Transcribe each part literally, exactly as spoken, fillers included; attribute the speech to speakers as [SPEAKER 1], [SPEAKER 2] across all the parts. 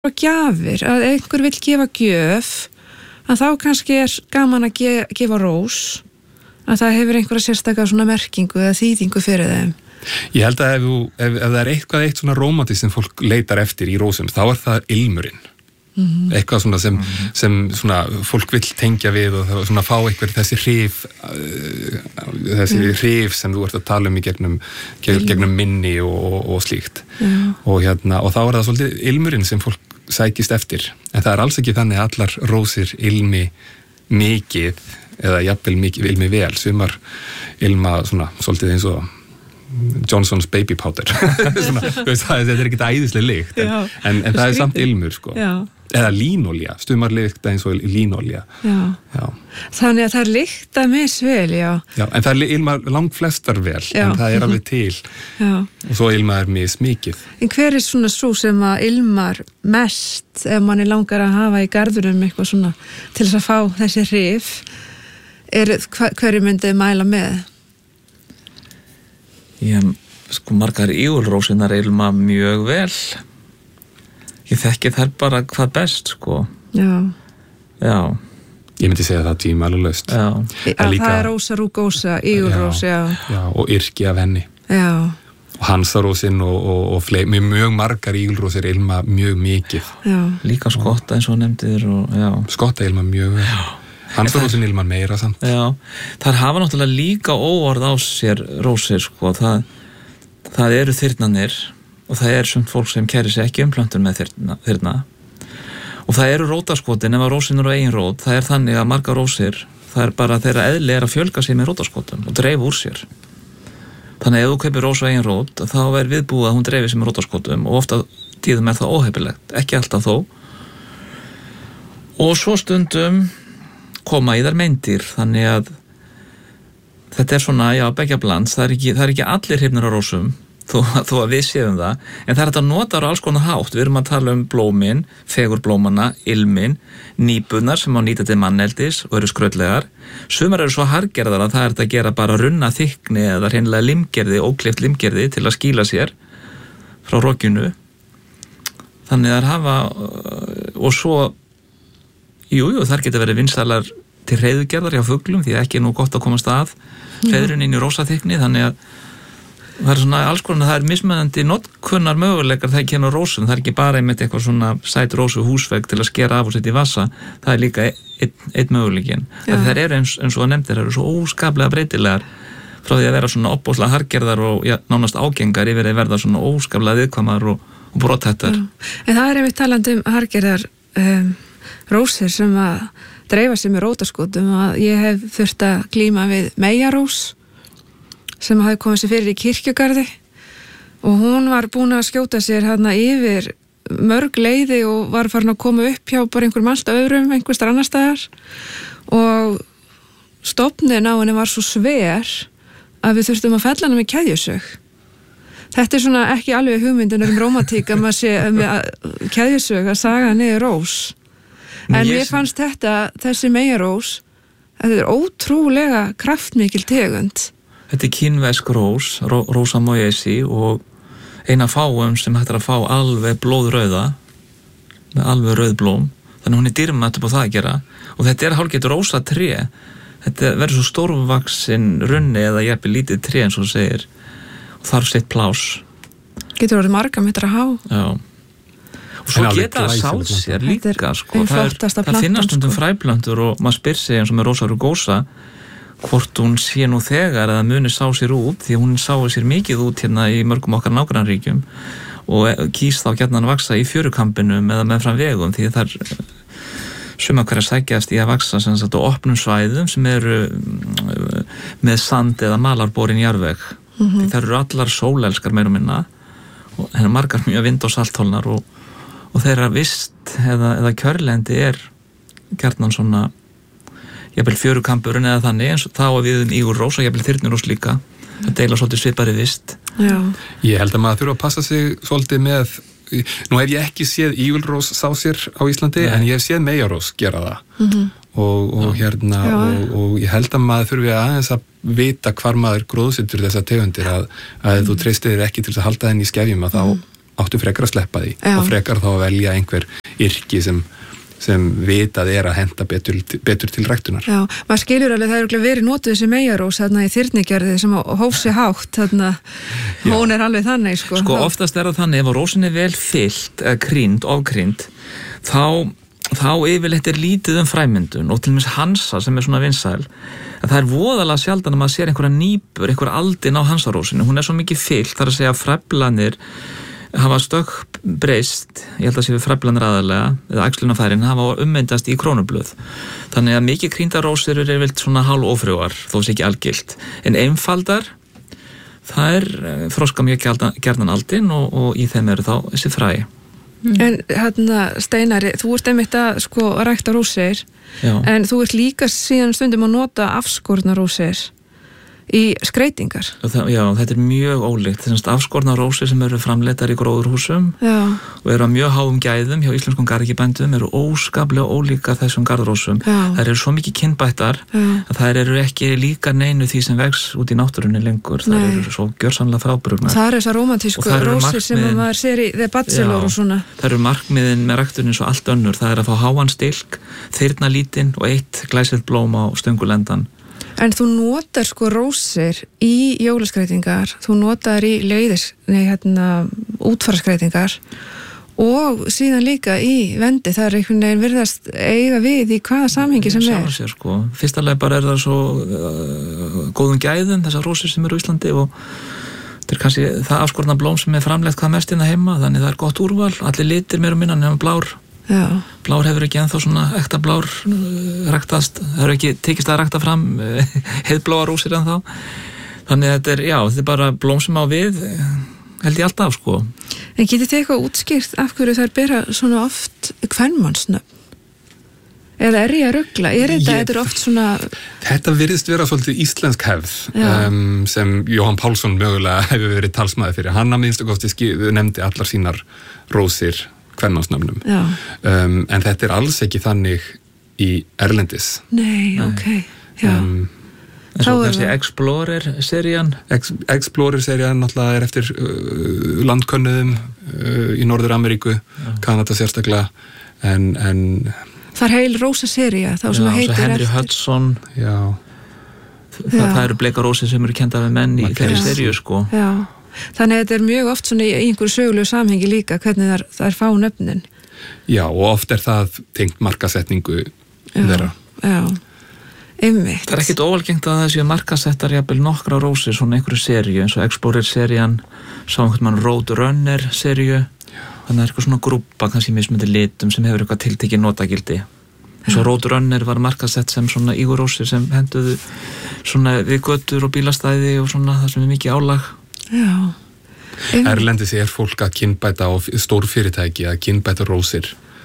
[SPEAKER 1] og gjafir, að einhver vill gefa gjöf, að þá kannski er gaman að ge- gefa rós, að það hefur einhverja sérstaka svona merkingu eða þýðingu fyrir þeim.
[SPEAKER 2] Ég held að ef, ef, ef það er eitthvað eitt svona rómantískt sem fólk leitar eftir í rósum, þá er það ilmurinn. Mm-hmm. Eitthvað svona sem, mm-hmm. sem svona fólk vill tengja við og það svona fá eitthvað þessi hrif þessi mm. hrif sem þú ert að tala um í gegnum, gegnum minni og, og, og slíkt mm. og, hérna, og þá er það svolítið ilmurinn sem fólk sækist eftir, en það er alls ekki þannig að allar rósir ilmi mikið eða jafnvel mikið ilmi vel, sumar ilma svona svolítið eins og Johnson's baby powder svona, veist, það, þetta er ekki æðislega lykt en, en, en það er samt ilmur sko. Eða línolía, stumar lykt eins og línolía
[SPEAKER 1] já. Já. Þannig að það er lykta misvel já.
[SPEAKER 2] Já, en það er ilmar langt flestar vel já. En það er alveg til já. Og svo ilmar er mismikið.
[SPEAKER 1] En hver er svona svo sem að ilmar mest ef mann er langar að hafa í garðurum eitthvað svona til þess að fá þessi hrif er, hverju myndið mæla með?
[SPEAKER 3] Ég, sko, margar ígulrósinar ilma mjög vel. Ég þekki þær bara hvað best, sko.
[SPEAKER 1] Já.
[SPEAKER 3] Já.
[SPEAKER 2] Ég myndi segja það tvímælalaust.
[SPEAKER 1] Já. Það, líka, það er rósa rúgósa, ígulrós, já.
[SPEAKER 2] Já, og yrki af henni.
[SPEAKER 1] Já.
[SPEAKER 2] Og hansarósin og, og, og fleiri, mjög margar ígulrósir ilma mjög mikið.
[SPEAKER 1] Já.
[SPEAKER 3] Líka skotta eins og nefndir og, já.
[SPEAKER 2] Skotta ilma mjög vel. Já. Hansarósin ilman meira samt.
[SPEAKER 3] Já, þar hafa náttúrulega líka óorð á sér rósir, sko, það, það eru þyrnanir og það er svona fólk sem kæri sig ekki um plöntun með þyrna, þyrna og það eru rótaskotin ef að rósin eru eigin rót, það er þannig að margar rósir, það er bara þeirra eðli er að fjölga sér með rótaskotum og dreifa úr sér. Þannig að ef þú kaupir rós á eigin rót, þá er viðbúið að hún dreifi sér með rótaskotum og ofta tíðum er það óheppilegt, ekki alltaf þó. Og svo stundum koma í þær meindýr, þannig að þetta er svona, já, beggja blands, það er ekki, það er ekki allir hrifnir á rósum, þó, þó að við séum það, en það er þetta notar á alls konar hátt, við erum að tala um blómin, fegurblómana, ilmin, nýbunar sem á nýta til manneldis og eru skrautlegar, sumar eru svo hargerðar að það er þetta að gera bara runna þykni eða hreinlega limgerði, ókleift limgerði til að skýla sér frá rokjunu, þannig að hafa, og svo Jú, jú, þar geta verið vinsalar til hreiðugerðar hjá fuglum því að ekki er nú gott að komast að hreiðurinn inn í rósaþykni, þannig að það er svona alls konar, það er mismunandi notkunnar möguleikar þegar kemur rósum, það er ekki bara einmitt eitthvað svona sæt rósu húsvegg til að skera af og setja í vassa, það er líka einn, einn möguleikin. Það eru eins, eins og að nefndir, það eru svo óskaplega breytilegar frá því að vera svona opbóðslega hargerðar og ja, nánast ágengar yfir að verða svona óskaplega viðkvæmar og, og brothættar.
[SPEAKER 1] En það er einmitt talandi um hargerðar um, rósir sem að dreifa sig með rótaskotum að ég hef þurft að glíma við meyjarós sem hafi komið sér fyrir í kirkjugarði og hún var búin að skjóta sér hérna yfir mörg leiði og var farin að koma upp hjá bara einhverjum allt öðrum, einhverst annar staðar og stofnin á henni var svo sver að við þurftum að fella hana með keðjusög. Þetta er svona ekki alveg hugmyndin um rómantík að maður sé með keðjusög að saga niður rós. En mér fannst þetta, þessi meyjarós, þetta er ótrúlega kraftmikil tegund.
[SPEAKER 3] Þetta er kínversk rós, ró, Rosa moyesi og eina fáum sem hættir að fá alveg blóðrauða, með alveg rauðblóm, þannig hún er dýrmætt upp á það að gera og þetta er hálfgeitt rósatré, þetta verður svo stórvaxin runni eða jafnvel lítið tré eins og þú segir og þarf sitt plás.
[SPEAKER 1] Getur orðið marga metrar há.
[SPEAKER 3] Já. Og svo geta það sáð sér líka, sko, það, er, það finnast stundum fræplöntur og maður spyr sig eins og með Rosa rugosa hvort hún sé nú þegar eða muni sá sér út því hún sá sér mikið út hérna í mörgum okkar nágrannríkjum og kýs þá gjarnan að vaksa í fjörukampinum eða með fram vegum því það er suma hverja sækjast í að vaksa sem sagt á opnum svæðum sem eru með sand eða malarborin jarðveg mm-hmm. því það eru allar sólelskar meira og minna og hennar margar mjög vind og salthólnar og og þeirra vist eða, eða kjörlendi er gjarnan svona jafnvel fjörukampurinn eða þannig eins og þá er við um ígulrós og jafnvel þyrnirós líka það deila svolítið svipari vist.
[SPEAKER 1] Já.
[SPEAKER 2] Ég held að maður þurfa að passa sig svolítið með, nú hef ég ekki séð ígulrós sá sér á Íslandi Nei. En ég hef séð meyjarós gera það mm-hmm. og, og hérna og, og ég held að maður þurfi aðeins að vita hvar maður gróðsettur þessa tegundir að, að mm. þú treystir þér ekki til að halda þenni í skefjum að þá áttu frekar að sleppa því
[SPEAKER 1] Já.
[SPEAKER 2] og frekar þá að velja einhver yrki sem sem vitað er að henta betur, betur til ræktunar.
[SPEAKER 1] Já, maður skilur alveg, það er örugglega verið notuð þessi meyjarós þarna í þyrnigerði sem hóf sig hátt, þarna, hún er alveg þannig, sko.
[SPEAKER 3] Sko, oftast er það þannig, ef að rósin er vel fyllt, eða krynd, ofkrynd, þá, þá yfirleitt er lítið um fræmyndun og til dæmis hansa sem er svona vinsæl, að það er voðalega sjaldan að maður sér einhverja nýpur, einhverja aldin á hansarósinu, hún er svo mikið fyllt, þar að segja fræflanir hafa stökk breyst, ég held að sé við fræflanir aðalega, eða æxlunarfærin hafa ummyndast í krónublöð. Þannig að mikið krýndarósir eru vilt svona hálf ófrjóar, þó sé ekki algilt. En einfaldar, það er þroska mjög gjarnan aldin og, og í þeim eru þá þessi fræ.
[SPEAKER 1] Mm. En hérna, Steinari, þú ert einmitt að sko rækta rósir,
[SPEAKER 3] Já.
[SPEAKER 1] En þú ert líka síðan stundum að nota afskorna rósir í skreytingar.
[SPEAKER 3] Það, já, þetta er mjög ólíkt. Þessast afskorna rósir sem eru framleiddar í gróðurhúsum
[SPEAKER 1] Já.
[SPEAKER 3] Og eru að mjög háum gæðum hjá íslenskum garðyrkjubændum eru óskaplega ólíka þessum garðrósum. Þær eru svo mikið kynbættar Já. Að þær eru ekki líka neinu því sem vex út í náttúrunni lengur. Þær Nei. Eru svo gjörsamlega frábrugnar.
[SPEAKER 1] Það eru þessar romantísku rósir sem maður sér í The Bachelor og svona.
[SPEAKER 3] Það eru markmiðin með ræktunin svo allt önnur. Það er að fá háan stilk, þyrna lítinn og eitt glæsilegt blóm á stöngulendan.
[SPEAKER 1] En þú notar sko rósir í jólaskreitingar, þú notar í leiðis, nei hérna útfaraskreitingar og síðan líka í vendi, það er einhvern veginn virðast eiga við í hvaða samhengi sem er.
[SPEAKER 3] Sér, sko. Fyrsta leið bara er það svo uh, góðum gæðum þessar rósir sem eru í Íslandi og þetta er kannski það afskorna blóm sem er framleitt hvað mest inn að heima, þannig það er gott úrval, allir litir meira og minna nema blár.
[SPEAKER 1] Já.
[SPEAKER 3] Blár hefur ekki ennþá svona ekta blár uh, ræktast, það hefur ekki tekist að rækta fram uh, heiðbláa rósir ennþá. Þannig að þetta er, já, þetta er bara blóm sem á við, held ég alltaf, sko.
[SPEAKER 1] En getið þið eitthvað útskýrt af hverju þær bera svona oft kvenmannsnöfn? Eða er ég að rugla? Er þetta,
[SPEAKER 2] ég,
[SPEAKER 1] þetta er oft svona...
[SPEAKER 2] Þetta virðist vera svolítið íslensk hefð um, sem Jóhann Pálsson mögulega hefur verið talsmaður fyrir. Hann að minnstu kosti nefndi allar sínar rósir kvenmannsnöfnum. Um, en þetta er alls ekki þannig í erlendis.
[SPEAKER 1] Nei, Nei. ok. Já. Um,
[SPEAKER 3] en svo kannski Explorer-serían.
[SPEAKER 2] Ex, Explorer-serían náttúrulega er eftir uh, landkönnuðum uh, í Norður-Ameríku, Kanada sérstaklega, en... en
[SPEAKER 1] það er heil rósasería, þá sem
[SPEAKER 3] já,
[SPEAKER 1] heitir
[SPEAKER 3] Henry
[SPEAKER 1] eftir.
[SPEAKER 3] Hudson.
[SPEAKER 2] Já.
[SPEAKER 3] Það, það eru bleika rósir sem eru kenda við menn í þeirri seríu, sko.
[SPEAKER 1] Já. Þannig að þetta er mjög oft svona í einhverju sögulegu samhengi líka hvernig það er, það er fá nöfnin.
[SPEAKER 2] Já, og oft er það tengt markasetningu þeirra.
[SPEAKER 1] Já, einmitt.
[SPEAKER 3] Það er ekkit óalgengt að þessi markasettar jafnvel nokkra rósir svona einhverju seríu eins og Explorer-serían, sá einhvern mann Roadrunner-seríu. Þannig að það er eitthvað svona grúppa kannski mismundi litum sem hefur eitthvað tiltekið notagildi. Eins og Roadrunner var markasett sem svona ígurósir sem henduðu svona við götur og bílastæði og svona það sem er mikið álag.
[SPEAKER 1] Já.
[SPEAKER 2] Erlendis er fólk að kynbæta á stórfyrirtæki að kynbæta rósir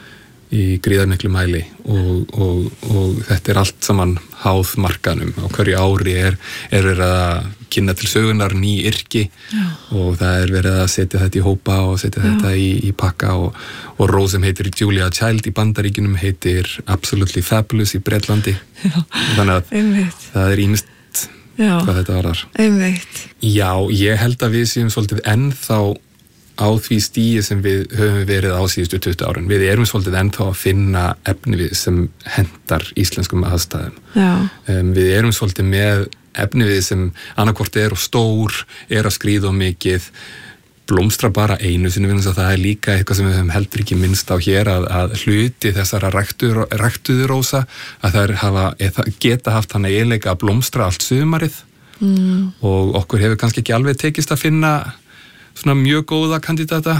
[SPEAKER 2] í gríðarmiklu mæli og, og, og þetta er allt saman háð markanum. Á hverju ári er, er verið að kynna til sögunar ný yrki Já. Og það er verið að setja þetta í hópa og setja Já. Þetta í, í pakka og, og rós sem heitir Julia Child í Bandaríkjunum heitir Absolutely Fabulous í Bretlandi. Já. Þannig að Einmitt. Það er ýmist Já. Hvað þetta var þar.
[SPEAKER 1] Einmitt.
[SPEAKER 2] Já, ég held að við séum svolítið ennþá á því stíi sem við höfum verið á síðustu tuttugu árin. Við erum svolítið ennþá að finna efnivið sem hendar íslenskum aðstæðum. Um, við erum svolítið með efnivið sem annarkvort er og stór, er að skríða og mikið, blómstra bara einu sinni, við það er líka eitthvað sem við höfum heldur ekki minnst á hér að, að hluti þessara ræktuðu rósa að þær hafa, geta haft hann eiginleika að blómstra allt sumarið mm. og okkur hefur kannski ekki alveg tekist að finna svona mjög góða kandidata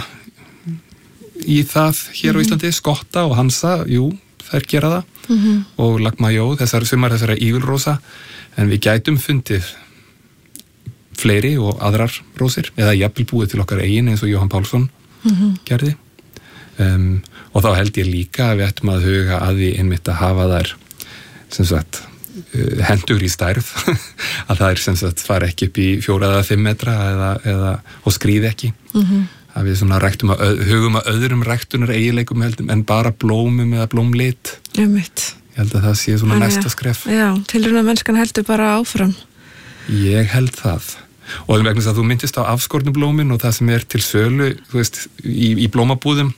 [SPEAKER 2] í það hér mm. á Íslandi, Skotta og Hansa, jú, þær gera það mm-hmm. og Lagmajó, þessar sumar þessara ígulrósa, en við gætum fundið fleiri og aðrar rósir eða jafnvel búið til okkar eigin eins og Jóhann Pálsson mm-hmm. gerði um, og þá held ég líka að við ættum að huga að því einmitt að hafa þær sem sagt uh, hendur í stærð að það er sem sagt fara ekki upp í fjóra eða fimm metra eða, eða, og skríði ekki mm-hmm. að við svona ræktum að hugum að öðrum ræktunar eiginleikum heldum en bara blómum eða blómlit
[SPEAKER 1] Einmitt.
[SPEAKER 2] Ég held að það sé svona Þannig, næsta skref
[SPEAKER 1] Já, tilrauna mennskan heldur bara áfram
[SPEAKER 2] Ég held það og vegna þess að þú myndist á afskornublómin og það sem er til sölu, þú veist, í, í blómabúðum,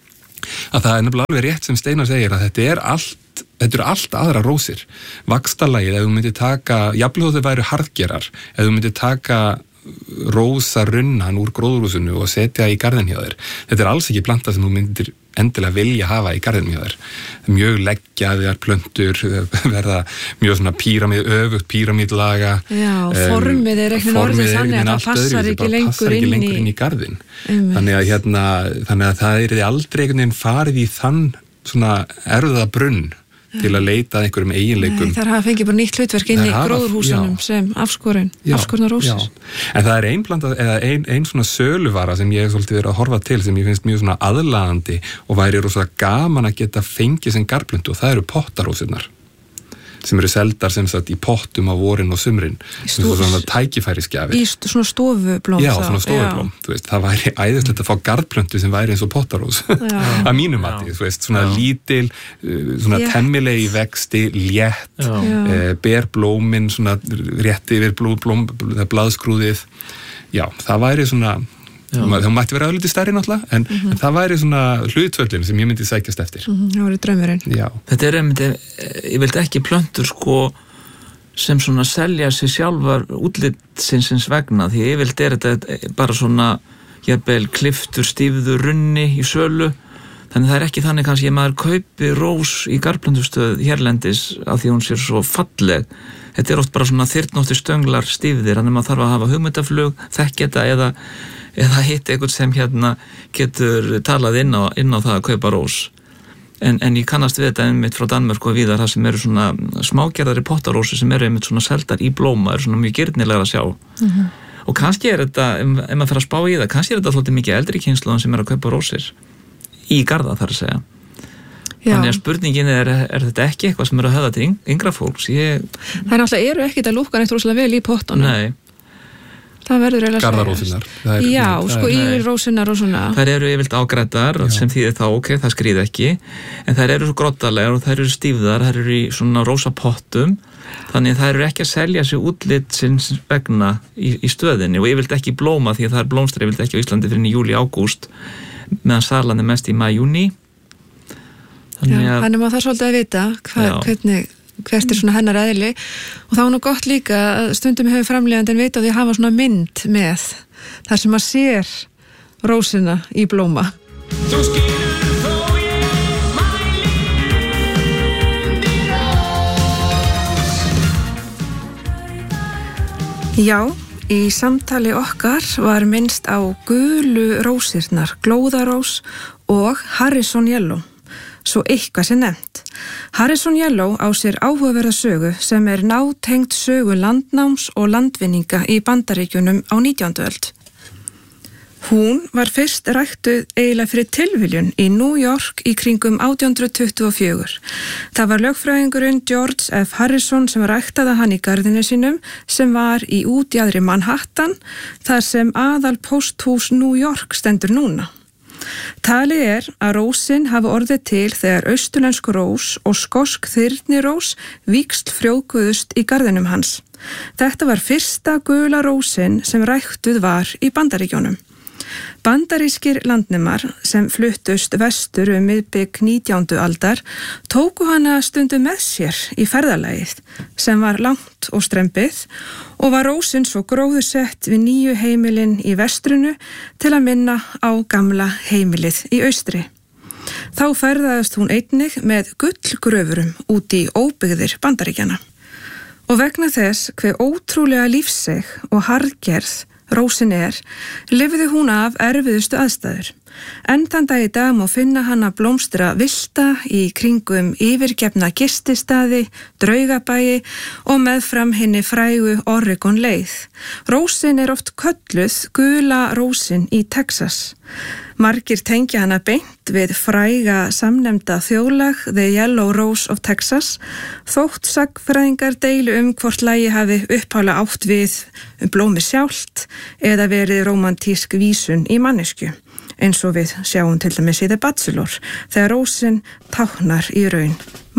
[SPEAKER 2] að það er nefnilega alveg rétt sem Steinar segir að þetta er allt, þetta eru allt aðra rósir. Vaxtarlagið, ef þú myndir taka, jafnvel þó þau væru harðgerar, ef þú myndir taka rósarunnan úr gróðurhúsinu og setja í garðin hjá þér. Þetta er alls ekki planta sem þú myndir endilega vilja hafa í garðin hjá þér. Mjög leggjaðar plöntur, verða mjög svona píramíd, öfugt píramídlaga.
[SPEAKER 1] Já, formið er eitthvað orðið þannig að það passar ekki lengur inn í,
[SPEAKER 2] inn í garðin. Um. Þannig að hérna, þannig að það er aldrei einhvern veginn farið í þann svona erfðabrunn til að leita að einhverjum eiginleikum.
[SPEAKER 1] Nei, þar hafa fengið bara nýtt hlutverk inn í gróðurhúsunum sem afskorin, afskorna rósir.
[SPEAKER 2] En það er ein planta, eða ein, ein svona söluvara sem ég svolítið verið að horfa til sem ég finnst mjög svona aðlaðandi og væri rosalega gaman að geta fengið sem garplöntu og það eru pottarósirnar sem eru seldar sem sagt í pottum á vorin og sumrin sem svona tækifærisgjafi.
[SPEAKER 1] Í st- svona stofublóm.
[SPEAKER 2] Já, svona stofublóm. Þú veist, það væri æðislegt að fá garðplöntu sem væri eins og pottarós. Að mínum mati, þú veist, svona Já. lítil, svona yeah. temmilegi vexti, létt, uh, ber blómin, svona rétt yfir blóm, blóm, blaðskrúðið. Já, það væri svona það mætti vera öllítið stærri náttúrulega en, mm-hmm. en það væri svona hlutvöllin sem ég myndi sækjast eftir.
[SPEAKER 1] Mm-hmm. Það væri draumurinn.
[SPEAKER 2] Já.
[SPEAKER 3] Þetta er einmitt, ég vildi ekki plöntur sko sem svona selja sig sjálfar útlitsins vegna því ég vildi er þetta bara svona jafnvel kliftur stífður runni í sölu þannig það er ekki þannig kannski að maður kaupi rós í garðplöntustöð hérlendis af því hún sér svo falleg. Þetta er oft bara svona þyrnóttir stönglar stífðir þannig að maður þarf að hafa hugmyndaflug, þekkjeta eða eða hitt eitthvað sem hérna getur talað inn á, inn á það að kaupa rós. En, en ég kannast við þetta einmitt frá Danmörku og víðar það sem eru svona smágerðari pottarósir sem eru einmitt svona seldar í blóma, eru svona mjög girnilega að sjá. Mm-hmm. Og kannski er þetta, ef maður fer að spá í það, kannski er þetta svolítið mikið eldri kynslóðan sem er að kaupa rósir í garða þar að segja. Já. Þannig að spurningin er, er þetta ekki eitthvað sem er að höfða til yngra fólks? Ég...
[SPEAKER 1] Það er náttúrulega eru ekkit að lúkka neitt rosalega vel í pottunum.
[SPEAKER 3] Nei.
[SPEAKER 1] Það verður eiginlega
[SPEAKER 2] garðarósinnar.
[SPEAKER 1] Já, sko yfirrósinnar og svona.
[SPEAKER 3] Þær eru yfirlt ágræddar sem þýðir þá, ok, það skríð ekki en þær eru svo groddalegar og þær eru stífðar þær eru í svona rósapottum þannig þær eru ekki að selja sig útlitsins vegna í, í stöðinni og yfirlt ekki blóma því að það er blómstra yfirlt ekki á Íslandi fyrir í júli, ágúst meðan salan er mest í maí, júní Þannig að
[SPEAKER 1] þannig maður þarf svolítið að vita hva, hvernig hvert er svona hennar eðli og þá er nú gott líka að stundum hefur framleiðandinn vita því að hafa svona mynd með þar sem maður sér rósina í blóma. Já, í samtali okkar var minnst á gulu rósirnar, glóðarós og Harrison Yellow, svo eitthvað sem nefnt. Harrison Yellow á sér áhugaverða sögu sem er nátengt sögu landnáms og landvinninga í Bandaríkjunum á nítjándu öld. Hún var fyrst ræktuð eiginlega fyrir tilviljun í New York í kringum átján hundruð tuttugu og fjögur. Það var lögfræðingurinn George F. Harrison sem ræktaði hann í garðinu sínum sem var í útjaðri Manhattan þar sem aðal pósthús New York stendur núna. Talið er að rósin hafi orðið til þegar austurlensk rós og skosk þyrnirós víxl frjóvguðust í garðinum hans. Þetta var fyrsta gula rósin sem ræktuð var í Bandaríkjunum. Bandarískir landnemar sem fluttust vestur um miðbik nítjándu aldar tóku hana stundum með sér í ferðalagið sem var langt og strembið og var rósin svo gróðursett við nýju heimilin í vestrinu til að minna á gamla heimilið í austri. Þá ferðaðist hún einnig með gullgröfurum út í óbyggðir Bandaríkjana. Og vegna þess hve ótrúlega lífseg og harðgerð rósin er, lifði hún af erfiðustu aðstæður. En þann dag í dag má finna hana blómstra villta í kringum yfirgefna gististaði, draugabæi og meðfram henni frægu Oregon leið. Rósin er oft kölluð gula rósin í Texas. Margir tengja hana beint við fræga samnefnda þjóðlag The Yellow Rose of Texas, þótt sagnfræðingar deilu um hvort lagi hafi upphála átt við um blómi sjálft eða verið rómantísk vísun í manneskju, eins og við sjáum til dæmis í The Bachelor, þegar rósin táknar í raun